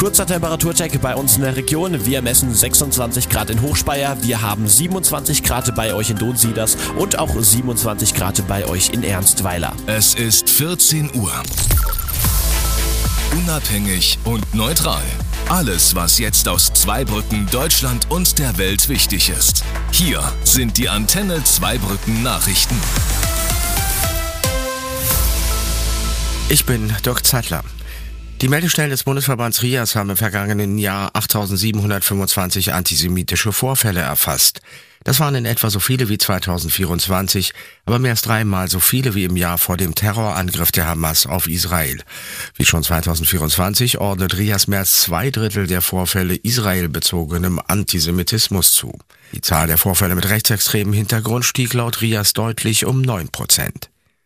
Kurzer Temperaturcheck bei uns in der Region. Wir messen 26 Grad in Hochspeyer, wir haben 27 Grad bei euch in Donsieders und auch 27 Grad bei euch in Ernstweiler. Es ist 14 Uhr. Unabhängig und neutral. Alles, was jetzt aus Zweibrücken, Deutschland und der Welt wichtig ist. Hier sind die Antenne Zweibrücken Nachrichten. Ich bin Dirk Zeitler. Die Meldestellen des Bundesverbands RIAS haben im vergangenen Jahr 8.725 antisemitische Vorfälle erfasst. Das waren in etwa so viele wie 2024, aber mehr als dreimal so viele wie im Jahr vor dem Terrorangriff der Hamas auf Israel. Wie schon 2024 ordnet RIAS mehr als 2/3 der Vorfälle israelbezogenem Antisemitismus zu. Die Zahl der Vorfälle mit rechtsextremem Hintergrund stieg laut RIAS deutlich um 9%.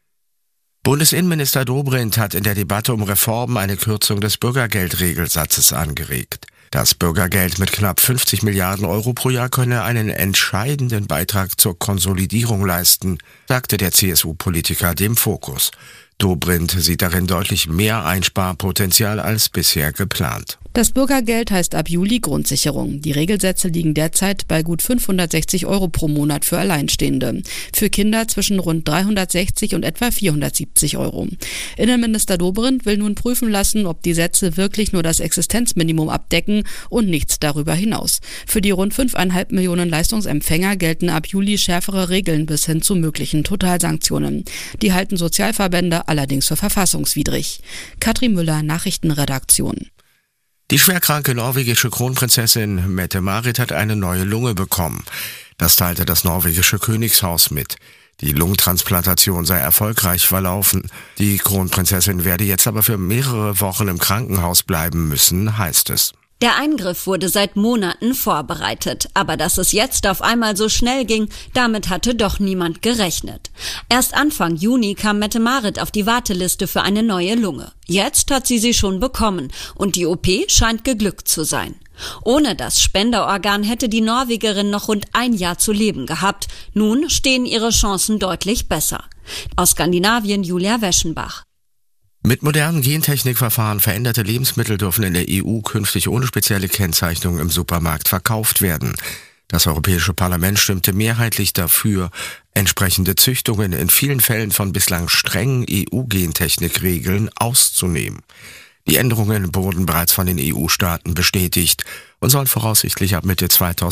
Bundesinnenminister Dobrindt hat in der Debatte um Reformen eine Kürzung des Bürgergeldregelsatzes angeregt. Das Bürgergeld mit knapp 50 Milliarden Euro pro Jahr könne einen entscheidenden Beitrag zur Konsolidierung leisten, sagte der CSU-Politiker dem Fokus. Dobrindt sieht darin deutlich mehr Einsparpotenzial als bisher geplant. Das Bürgergeld heißt ab Juli Grundsicherung. Die Regelsätze liegen derzeit bei gut 560 Euro pro Monat für Alleinstehende. Für Kinder zwischen rund 360 und etwa 470 Euro. Innenminister Dobrindt will nun prüfen lassen, ob die Sätze wirklich nur das Existenzminimum abdecken und nichts darüber hinaus. Für die rund 5,5 Millionen Leistungsempfänger gelten ab Juli schärfere Regeln bis hin zu möglichen Totalsanktionen. Die halten Sozialverbände allerdings für verfassungswidrig. Katrin Müller, Nachrichtenredaktion. Die schwerkranke norwegische Kronprinzessin Mette-Marit hat eine neue Lunge bekommen. Das teilte das norwegische Königshaus mit. Die Lungentransplantation sei erfolgreich verlaufen. Die Kronprinzessin werde jetzt aber für mehrere Wochen im Krankenhaus bleiben müssen, heißt es. Der Eingriff wurde seit Monaten vorbereitet, aber dass es jetzt auf einmal so schnell ging, damit hatte doch niemand gerechnet. Erst Anfang Juni kam Mette-Marit auf die Warteliste für eine neue Lunge. Jetzt hat sie schon bekommen und die OP scheint geglückt zu sein. Ohne das Spenderorgan hätte die Norwegerin noch rund ein Jahr zu leben gehabt. Nun stehen ihre Chancen deutlich besser. Aus Skandinavien Julia Weschenbach. Mit modernen Gentechnikverfahren veränderte Lebensmittel dürfen in der EU künftig ohne spezielle Kennzeichnung im Supermarkt verkauft werden. Das Europäische Parlament stimmte mehrheitlich dafür, entsprechende Züchtungen in vielen Fällen von bislang strengen EU-Gentechnikregeln auszunehmen. Die Änderungen wurden bereits von den EU-Staaten bestätigt und sollen voraussichtlich ab Mitte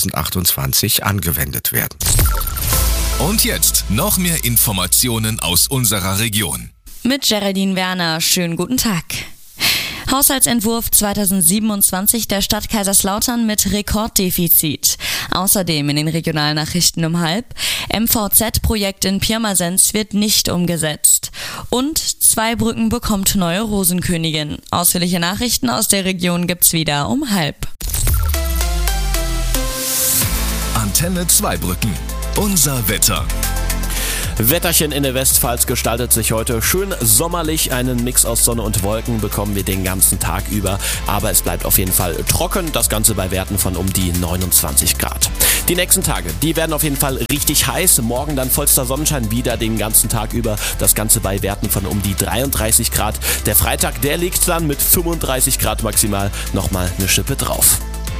2028 angewendet werden. Und jetzt noch mehr Informationen aus unserer Region. Mit Geraldine Werner, schönen guten Tag. Haushaltsentwurf 2027 der Stadt Kaiserslautern mit Rekorddefizit. Außerdem in den Regionalnachrichten um 12:30. MVZ-Projekt in Pirmasens wird nicht umgesetzt. Und Zweibrücken bekommt neue Rosenkönigin. Ausführliche Nachrichten aus der Region gibt's wieder um 12:30. Antenne Zweibrücken. Unser Wetter. Wetterchen in der Westpfalz gestaltet sich heute schön sommerlich. Einen Mix aus Sonne und Wolken bekommen wir den ganzen Tag über. Aber es bleibt auf jeden Fall trocken. Das Ganze bei Werten von um die 29 Grad. Die nächsten Tage, die werden auf jeden Fall richtig heiß. Morgen dann vollster Sonnenschein wieder den ganzen Tag über. Das Ganze bei Werten von um die 33 Grad. Der Freitag, der liegt dann mit 35 Grad maximal nochmal eine Schippe drauf.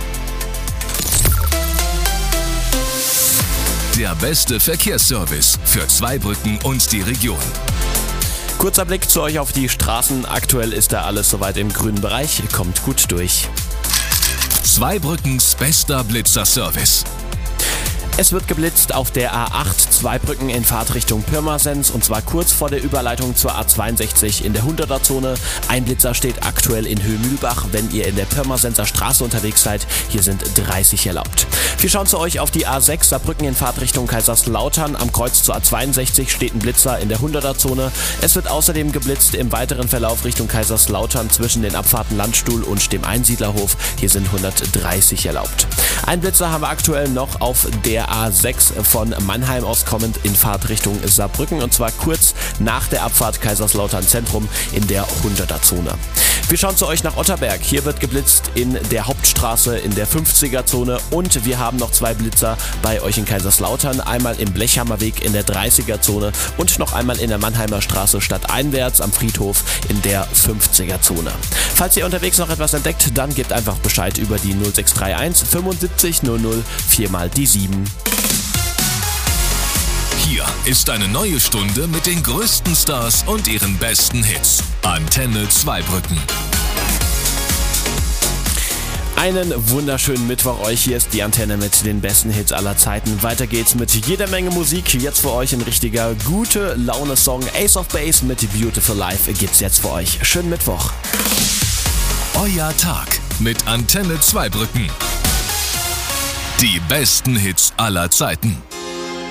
Der beste Verkehrsservice für Zweibrücken und die Region. Kurzer Blick zu euch auf die Straßen. Aktuell ist da alles soweit im grünen Bereich. Kommt gut durch. Zweibrückens bester Blitzerservice. Es wird geblitzt auf der A8 Zweibrücken in Fahrtrichtung Pirmasens und zwar kurz vor der Überleitung zur A62 in der 100er-Zone. Ein Blitzer steht aktuell in Höhmühlbach, wenn ihr in der Pirmasenser Straße unterwegs seid. Hier sind 30 erlaubt. Wir schauen zu euch auf die A6 Saarbrücken in Fahrtrichtung Kaiserslautern. Am Kreuz zur A62 steht ein Blitzer in der 100er-Zone. Es wird außerdem geblitzt im weiteren Verlauf Richtung Kaiserslautern zwischen den Abfahrten Landstuhl und dem Einsiedlerhof. Hier sind 130 erlaubt. Ein Blitzer haben wir aktuell noch auf der A6 von Mannheim aus kommend in Fahrtrichtung Saarbrücken und zwar kurz nach der Abfahrt Kaiserslautern Zentrum in der 100er-Zone. Wir schauen zu euch nach Otterberg. Hier wird geblitzt in der Hauptstraße in der 50er-Zone und wir haben noch 2 Blitzer bei euch in Kaiserslautern. Einmal im Blechhammerweg in der 30er-Zone und noch einmal in der Mannheimer Straße stadteinwärts am Friedhof in der 50er-Zone. Falls ihr unterwegs noch etwas entdeckt, dann gebt einfach Bescheid über die 0631 75 00 4 mal die 7. Hier ist eine neue Stunde mit den größten Stars und ihren besten Hits. Antenne Zweibrücken. Einen wunderschönen Mittwoch euch. Hier ist die Antenne mit den besten Hits aller Zeiten. Weiter geht's mit jeder Menge Musik. Jetzt für euch ein richtiger gute Laune-Song. Ace of Base mit Beautiful Life gibt's jetzt für euch. Schönen Mittwoch. Euer Tag mit Antenne Zweibrücken. Die besten Hits aller Zeiten.